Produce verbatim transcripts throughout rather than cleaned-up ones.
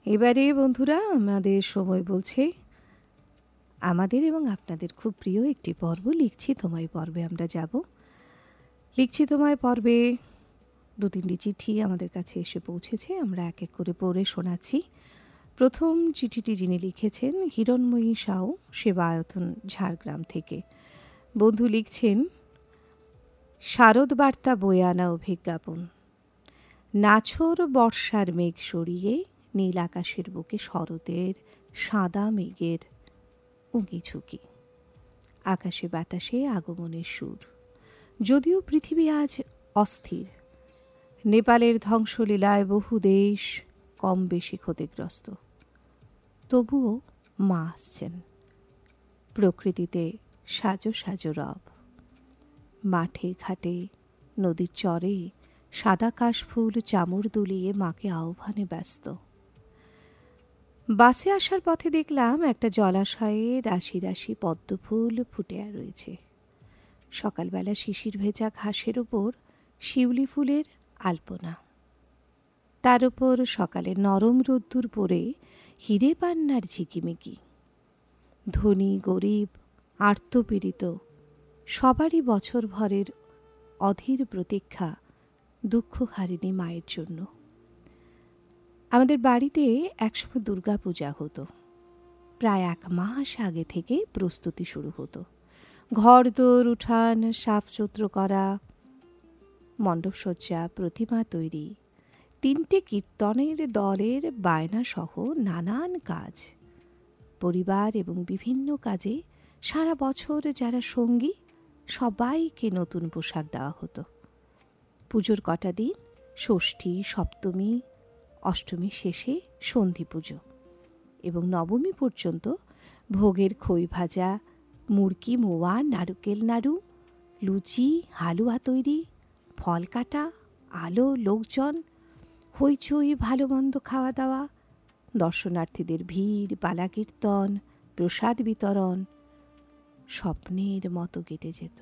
এবারে বন্ধুরা আমাদের সময় বলছে আমাদের এবং আপনাদের খুব প্রিয় একটি পর্ব লিখছি তোমায় পর্বে আমরা যাব। লিখছি তোমায় পর্বে দু তিনটি চিঠি আমাদের কাছে এসে পৌঁছেছে, আমরা এক এক করে পড়ে শোনাচ্ছি। প্রথম চিঠিটি যিনি লিখেছেন হিরণময়ী সাউ, সেবায়তন, ঝাড়গ্রাম থেকে। বন্ধু লিখছেন, শারদ বার্তা বয়ে আনা অভিজ্ঞাপন। নাছোড় বর্ষার মেঘ সরিয়ে নীল আকাশের বুকে শরতের সাদা মেঘের উঁকি ঝুঁকি, আকাশে বাতাসে আগমনের সুর। যদিও পৃথিবী আজ অস্থির, নেপালের ধ্বংসলীলায় বহু দেশ কম বেশি ক্ষতিগ্রস্ত, তবুও মা আসছেন। প্রকৃতিতে সাজো সাজো রব, মাঠে ঘাটে নদীর চরে সাদা কাশফুল চামড় দুলিয়ে মাকে আহ্বানে ব্যস্ত। বাসে আসার পথে দেখলাম একটা জলাশয়ে রাশি রাশি পদ্মফুল ফুটে রয়েছে। সকালবেলা শিশির ভেজা ঘাসের ওপর শিউলি ফুলের আলপনা, তার উপর সকালে নরম রোদ্দুর পড়ে হিরে পান্নার ঝিকিমিকি। ধনী গরিব আর্তপীড়িত সবারই বছর ভরের অধীর প্রতীক্ষা দুঃখ হারিণী মায়ের জন্য। আমাদের বাড়িতে একসময় দুর্গা পূজা হতো। প্রায় এক মাস আগে থেকে প্রস্তুতি শুরু হতো। ঘর দোর উঠান সাফসুতরো করা, মণ্ডপসজ্জা, প্রতিমা তৈরি, তিনটে কীর্তনের দলের বায়না সহ নানান কাজ। পরিবার এবং বিভিন্ন কাজে সারা বছর যারা সঙ্গী সবাইকে নতুন পোশাক দেওয়া হতো। পুজোর কটা দিন, ষষ্ঠী, সপ্তমী, অষ্টমী শেষে সন্ধি পুজো এবং নবমী পর্যন্ত ভোগের খই ভাজা, মুড়কি, মোয়া, নারকেল নাড়ু, লুচি, হালুয়া তৈরি, ফল কাটা, আলো, লোকজন, হইচই, ভালো মন্দ খাওয়া দাওয়া, দর্শনার্থীদের ভিড়, পালা কীর্তন, প্রসাদ বিতরণ স্বপ্নের মতো কেটে যেত।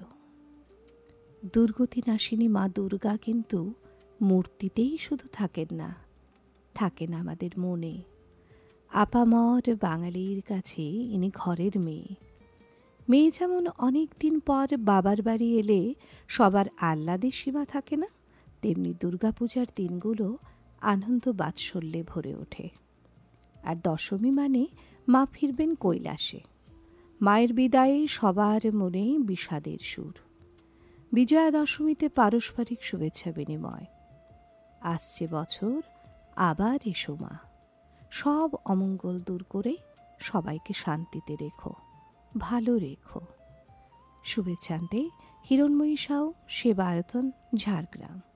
দুর্গতি নাশিনী মা দুর্গা কিন্তু মূর্তিতেই শুধু থাকেন না, থাকেন আমাদের মনে। আপামর বাঙালির কাছে ইনি ঘরের মেয়ে। মেয়ে যেমন অনেক দিন পর বাবার বাড়ি এলে সবার আহ্লাদের সীমা থাকে না, তেমনি দুর্গাপূজার দিনগুলো আনন্দ বাৎসল্যে ভরে ওঠে। আর দশমী মানে মা ফিরবেন কৈলাসে। মায়ের বিদায়ে সবার মনে বিষাদের সুর। বিজয়া দশমীতে পারস্পরিক শুভেচ্ছা বিনিময়। আসছে বছর আবার এসো মা, সব অমঙ্গল দূর করে সবাইকে শান্তিতে রেখো, ভালো রেখো। শুভেচ্ছান্তে হিরণময়ী সাউ, সেবায়তন, ঝাড়গ্রাম।